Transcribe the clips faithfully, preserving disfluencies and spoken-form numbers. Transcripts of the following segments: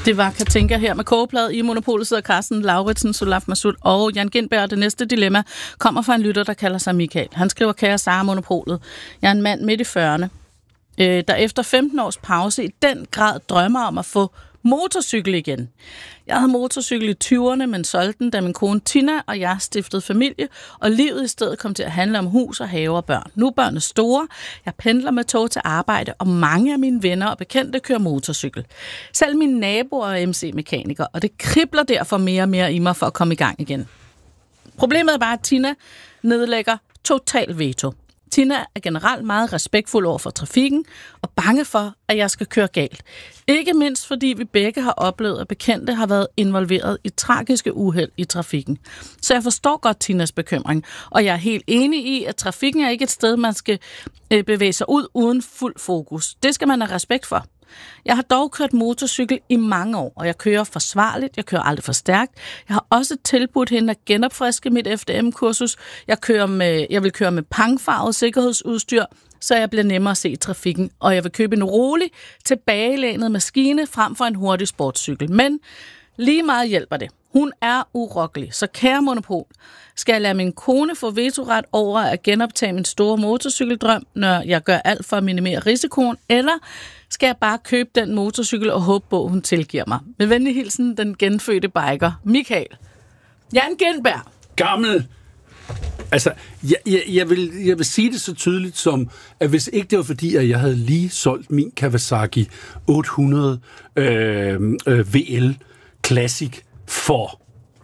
Det var Katinka her med kogeplade. I Monopolet sidder Carsten Lauritsen, Solaf Masud og Jan Gindberg. Det næste dilemma kommer fra en lytter, der kalder sig Michael. Han skriver: Kære Sara, Monopolet. Jeg er en mand midt i fyrrerne, øh, der efter femten års pause i den grad drømmer om at få motorcykel igen. Jeg havde motorcykel i tyverne, men solgte den, da min kone Tina og jeg stiftede familie, og livet i stedet kom til at handle om hus og have og børn. Nu er børnene store, jeg pendler med tog til arbejde, og mange af mine venner og bekendte kører motorcykel. Selv mine naboer er M C-mekaniker, og det kribler derfor mere og mere i mig for at komme i gang igen. Problemet er bare, at Tina nedlægger total veto. Tina er generelt meget respektfuld over for trafikken og bange for, at jeg skal køre galt. Ikke mindst fordi vi begge har oplevet, at bekendte har været involveret i tragiske uheld i trafikken. Så jeg forstår godt Tinas bekymring, og jeg er helt enig i, at trafikken er ikke et sted, man skal bevæge sig ud uden fuld fokus. Det skal man have respekt for. Jeg har dog kørt motorcykel i mange år, og jeg kører forsvarligt, jeg kører aldrig for stærkt. Jeg har også tilbudt hende at genopfriske mit F D M-kursus. Jeg, kører med, jeg vil køre med pangfarvet sikkerhedsudstyr, så jeg bliver nemmere at se i trafikken. Og jeg vil købe en rolig, tilbagelænet maskine frem for en hurtig sportscykel. Men lige meget hjælper det. Hun er urokkelig, så kære Monopol, skal jeg lade min kone få vetoret over at genoptage min store motorcykeldrøm, når jeg gør alt for at minimere risikoen, eller skal jeg bare købe den motorcykel og håbe på, at hun tilgiver mig? Med venlig hilsen, den genfødte biker, Michael. Jan Gindberg. Gammel. Altså, jeg, jeg, jeg, vil, jeg vil sige det så tydeligt som, at hvis ikke det var fordi, at jeg havde lige solgt min Kawasaki otte hundrede øh, øh, V L Classic for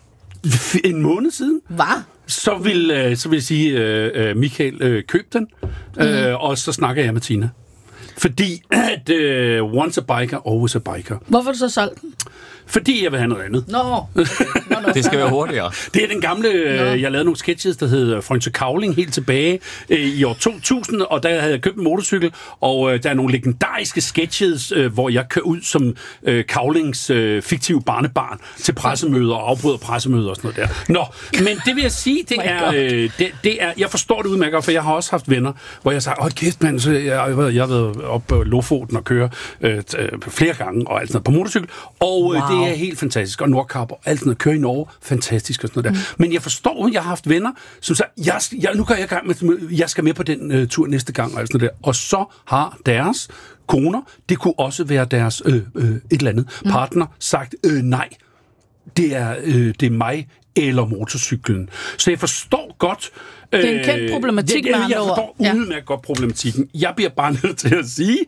en måned siden. Hvad? Så vil, øh, så vil jeg sige, øh, Michael, øh, køb den, øh, mm. og så snakker jeg med Tina. Fordi at uh, once a biker, always a biker. Hvorfor har du så solgt den? Fordi jeg vil have noget andet. Nå. Nå, nå. Det skal være hurtigere. Det er den gamle, øh, jeg lavede nogle sketches, der hed Frønse Kavling helt tilbage øh, i år to tusind, og der havde jeg købt en motorcykel, og øh, der er nogle legendariske sketches, øh, hvor jeg kører ud som øh, Kavlings øh, fiktive barnebarn til pressemøder og afbryder pressemøder og sådan noget der. Nå, men det vil jeg sige, det, er, øh, det, det er, jeg forstår det udmærket, for jeg har også haft venner, hvor jeg sagde, åh kæft mand, så jeg, jeg, jeg har været op på Lofoten og køre øh, flere gange og alt sådan noget på motorcykel, og wow. øh, det det er helt fantastisk, og Nordkap og alt sådan noget, kører i Norge, fantastisk og sådan noget der. Mm. Men jeg forstår, jeg har haft venner, som siger, jeg, jeg, nu går jeg i gang med, jeg skal med på den uh, tur næste gang, og alt sådan noget der. Og så har deres koner, det kunne også være deres øh, øh, et eller andet mm. partner, sagt, øh, nej, det er, øh, det er mig eller motorcyklen. Så jeg forstår godt... Det er en kendt problematik, øh, jeg, jeg, jeg forstår ja. udmærket godt problematikken. Jeg bliver bare nødt til at sige,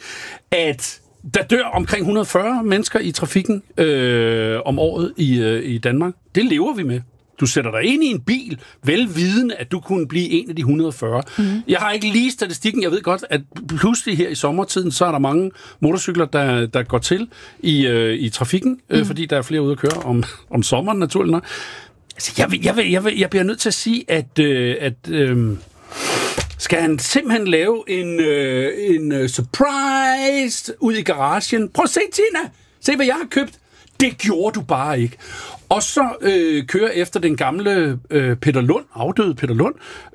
at der dør omkring et hundrede og fyrre mennesker i trafikken øh, om året i, øh, i Danmark. Det lever vi med. Du sætter dig ind i en bil, velvidende, at du kunne blive en af de et hundrede og fyrre. Mm. Jeg har ikke lige statistikken. Jeg ved godt, at pludselig her i sommertiden, så er der mange motorcykler, der, der går til i, øh, i trafikken, mm. øh, fordi der er flere ude at køre om, om sommeren, naturligt nok. Altså, jeg, vil, jeg, vil, jeg, vil, jeg bliver nødt til at sige, at... Øh, at øh, skal han simpelthen lave en, øh, en uh, surprise ud i garagen? Prøv at se, Tina! Se, hvad jeg har købt. Det gjorde du bare ikke. Og så øh, kører efter den gamle øh, Peter Lund, afdøde Peter Lund,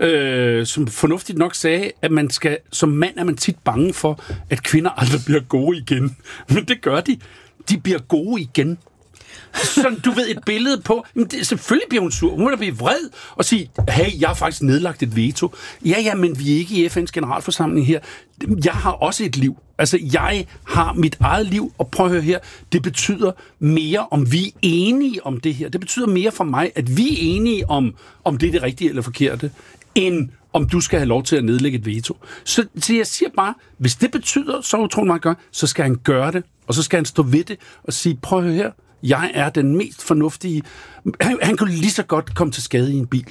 øh, som fornuftigt nok sagde, at man skal, som mand er man tit bange for, at kvinder aldrig bliver gode igen. Men det gør de. De bliver gode igen. Sådan, du ved, et billede på... Men det, selvfølgelig bliver hun sur. Hun må da blive vred og sige, hey, jeg har faktisk nedlagt et veto. Ja, ja, men vi er ikke i F N's generalforsamling her. Jeg har også et liv. Altså, jeg har mit eget liv, og prøv at høre her, det betyder mere, om vi er enige om det her. Det betyder mere for mig, at vi er enige om, om det er det rigtige eller forkerte, end om du skal have lov til at nedlægge et veto. Så, så jeg siger bare, hvis det betyder så utroligt meget godt, så skal han gøre det, og så skal han stå ved det og sige, prøv at høre her, jeg er den mest fornuftige. Han, han kunne lige så godt komme til skade i en bil.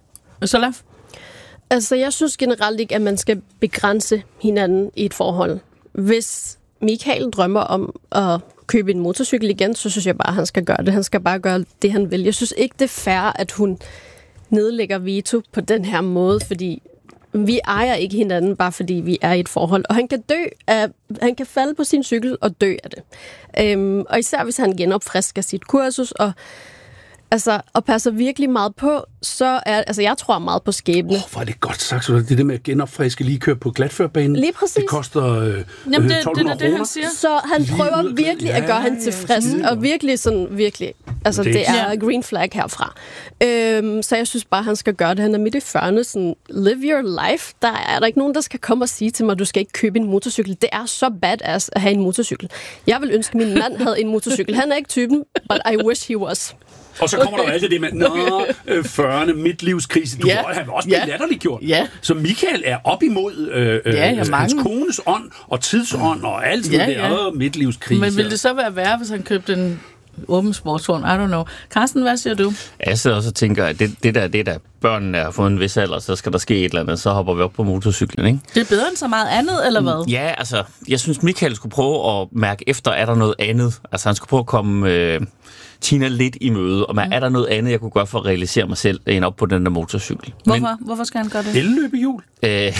Solaf? Altså, jeg synes generelt ikke, at man skal begrænse hinanden i et forhold. Hvis Michael drømmer om at købe en motorcykel igen, så synes jeg bare, at han skal gøre det. Han skal bare gøre det, han vil. Jeg synes ikke, det er fair, at hun nedlægger veto på den her måde, fordi vi ejer ikke hinanden, bare fordi vi er i et forhold. Og han kan dø af, han kan falde på sin cykel og dø af det. Øhm, og især hvis han genopfrisker sit kursus. Og altså, og passer virkelig meget på, så er, altså, jeg tror meget på skæbne. Oh, hvor er det godt sagt, så det der med at genopfriske lige køre på glatførbanen. Lige præcis. Det koster øh, Jamen, det, det, tolv hundrede det, det, han kroner. siger. Så han Lige prøver ud af- virkelig ja, at gøre han ja, tilfreds, ja. og virkelig sådan, virkelig, altså Det- det er Ja. green flag herfra. Øhm, så jeg synes bare, han skal gøre det. Han er midt i fyrrerne, sådan, live your life. Der er der ikke nogen, der skal komme og sige til mig, du skal ikke købe en motorcykel. Det er så badass at have en motorcykel. Jeg vil ønske, at min mand havde en motorcykel. Han er ikke typen, but I wish he was. Og så kommer der jo alt det med, nå, øh, fyrrerne, midtlivskrise. Du Ja. ja. Han vil også Ja. blive latterliggjort. Ja. Så Michael er op imod øh, øh, Ja, ja, hans mange. kones ånd og tidsånd og alt sådan Ja, ja, ja. der. Og midtlivskrise. Men ville det så være værre, hvis han købte en åben sportsvogn? I don't know. Carsten, hvad siger du? Jeg sidder også og tænker, at det, det der, det der børnene har fået en vis alder, så skal der ske et eller andet, så hopper vi op på motorcyklen, ikke? Det er bedre end så meget andet, eller hvad? Ja, altså, jeg synes, Michael skulle prøve at mærke efter, er der noget andet? Altså, han skulle prøve at komme øh, Tina lidt i møde, og mm. er der noget andet, jeg kunne gøre for at realisere mig selv, end op på den der motorcykel? Hvorfor? Hvorfor skal han gøre det? elløbehjul? Men, øh,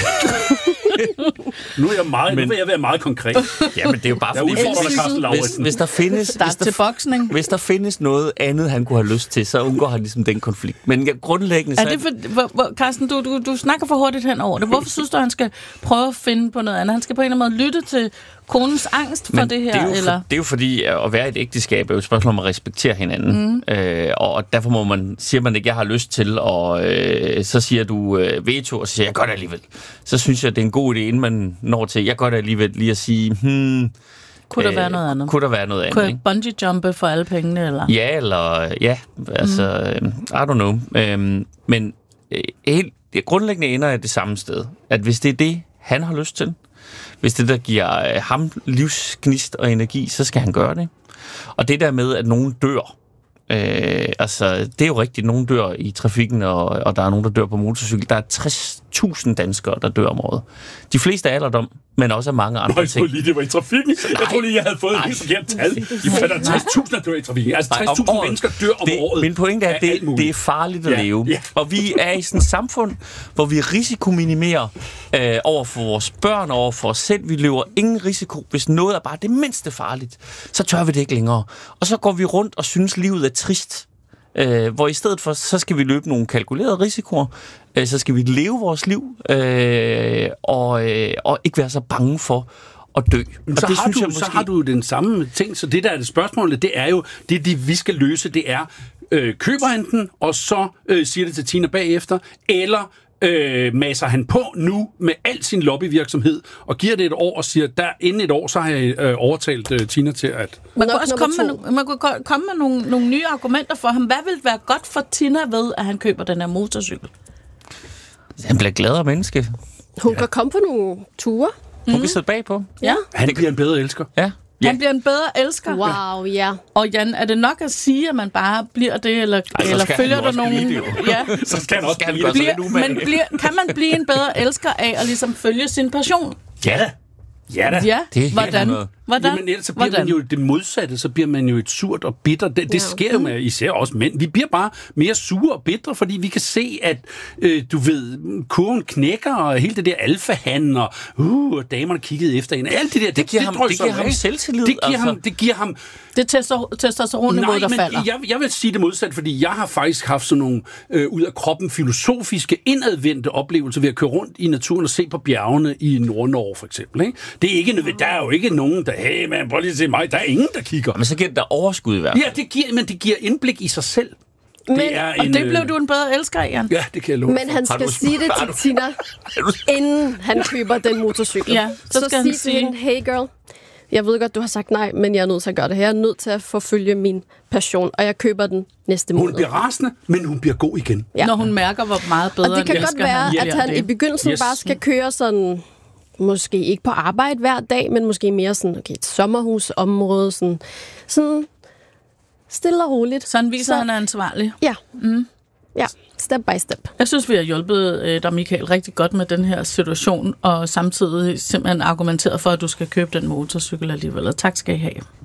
Nu er jeg meget, Men- nu vil jeg være meget konkret. ja, men det er jo bare Jeg fordi, udfordrer hvis, Carsten hvis, Lauritsen. hvis der findes... Start hvis der, til boksning. hvis der findes noget andet, han kunne have lyst til, så undgår han ligesom den konflikt. Men ja, grundlæggende... Er det for, hvor, hvor, Carsten, du, du, du snakker for hurtigt hen over det. Hvorfor synes du, han skal prøve at finde på noget andet? Han skal på en eller anden måde lytte til konens angst for Men det her, det er, jo eller? for, det er jo fordi, at være i et ægteskab er jo et spørgsmål om at respektere hinanden. Mm. Øh, og derfor må man, siger man ikke, jeg har lyst til, og øh, så siger du øh, veto, og så siger jeg, jeg gør det alligevel. Så synes jeg, det er en god idé, inden man når til, jeg gør det alligevel, lige at sige, hmm... Kunne der være noget andet? Kunne der være noget andet, Kunne ikke? jeg bungee-jumpe for alle pengene, eller? Ja, eller... Ja, altså... Mm. I don't know. Øhm, men øh, helt, det grundlæggende ender jeg det samme sted. At hvis det er det, han har lyst til, hvis det der giver øh, ham livsgnist og energi, så skal han gøre det. Og det der med, at nogen dør, øh, altså det er jo rigtigt, nogen dør i trafikken, og, og der er nogen, der dør på motorcykel. Der er tres tusind danskere, der dør om året. De fleste er alderdom, men også af mange andre Nå, jeg ting. troede lige, det var i trafikken. Jeg troede lige, jeg havde fået et Nej. helt forkert tal. I fandt, der tres tusind, der dør i trafikken. Altså Nej, tres om tusind året. mennesker dør om det, året. Min pointe er, at af alt det, muligt. det er farligt at Ja, leve. ja. Og vi er i sådan et samfund, hvor vi risikominimerer øh, over for vores børn, over for os selv. Vi løber ingen risiko. Hvis noget er bare det mindste farligt, så tør vi det ikke længere. Og så går vi rundt og synes, livet er trist. Øh, hvor i stedet for, så skal vi løbe nogle kalkulerede risikoer. Øh, så skal vi leve vores liv, øh, og, øh, og ikke være så bange for at dø. Men Og så, det har synes du, jeg så har du den samme ting. Så det der er det spørgsmålet, det er jo, det, det vi skal løse, det er, øh, køber han den, og så øh, siger det til Tina bagefter, eller øh, maser han på nu med al sin lobbyvirksomhed, og giver det et år og siger, der inden et år, så har jeg øh, overtalt øh, Tina til at... Man kunne Nok også nummer komme med, to. no- man kunne ko- komme med nogle, nogle nye argumenter for ham. Hvad vil være godt for Tina ved, at han køber den her motorcykel? Han bliver gladere menneske. Hun kan komme på nogle ture. Hun kan sidde bagpå. Ja. Han bliver en bedre elsker. Ja. Han bliver en bedre elsker. Wow, ja. Og Jan, er det nok at sige, at man bare bliver det, eller, Ej, så eller skal følger han der jo også nogen? blive det, jo. Ja. Så skal han også skal han blive gøre det. sig lidt Bliver, umage. men bliver, kan man blive en bedre elsker af at ligesom følge sin passion? Ja da. Ja da. Ja, Det er helt hvordan? noget. Hvordan? Jamen ellers så bliver Hvordan? man jo det modsatte, så bliver man jo et surt og bitter. Det, det Ja. sker jo med især os mænd. Vi bliver bare mere sure og bitre, fordi vi kan se, at øh, du ved, kurven knækker, og hele det der alfahan, og uh, og damerne kiggede efter en. Alt det der, det, Det giver ham- det drysser giver ham af. selvtillid, Det giver, altså. ham, det giver ham Det er testosteronniveauet, der men falder. jeg, jeg vil sige det modsatte, fordi jeg har faktisk haft sådan nogle øh, ud af kroppen filosofiske, indadvendte oplevelser ved at køre rundt i naturen og se på bjergene i Nord-Norge for eksempel. Ikke? Det er ikke nødvendigt. Der er jo ikke nogen, der, hey man, prøv lige at se mig. Der er ingen, der kigger. Men så giver det der overskud i hvert fald. Ja, det giver, men det giver indblik i sig selv. Men, Det er Og en, det blev øh, du en bedre elsker af, Jan. Ja, det kan jeg love. men han Har skal du- sige det har til du- Tina, inden han køber den motorcykel. Ja, så skal han sig til sige- hende, hey girl, jeg ved godt, du har sagt nej, men jeg er nødt til at gøre det her. Jeg er nødt til at forfølge min passion, og jeg køber den næste Hun måned. bliver rasende, men hun bliver god igen. Ja. Når hun mærker, hvor meget bedre Og det kan en godt elsker være, han at han bliver i det. begyndelsen Yes. bare skal køre sådan, måske ikke på arbejde hver dag, men måske mere sådan, okay, et sommerhusområde, sådan, sådan stille og roligt. Så han viser, Så- at han er ansvarlig. Ja. Mm. Ja, step by step. Jeg synes, vi har hjulpet øh, dig, Michael, rigtig godt med den her situation, og samtidig simpelthen argumenteret for, at du skal købe den motorcykel alligevel. Og tak skal I have.